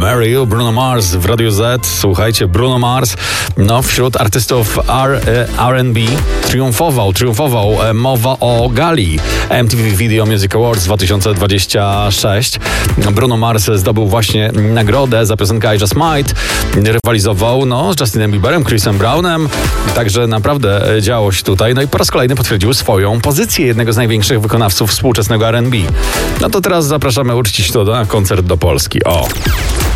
Mary, Bruno Mars w Radiu Z. Słuchajcie, Bruno Mars, wśród artystów R&B triumfował. Mowa o gali MTV Video Music Awards 2026. Bruno Mars zdobył właśnie nagrodę za piosenkę I Just Might. Rywalizował z Justinem Bieberem, Chrisem Brownem. Także naprawdę działo się tutaj. I po raz kolejny potwierdził swoją pozycję jednego z największych wykonawców współczesnego R&B. To teraz zapraszamy uczcić to na koncert do Polski.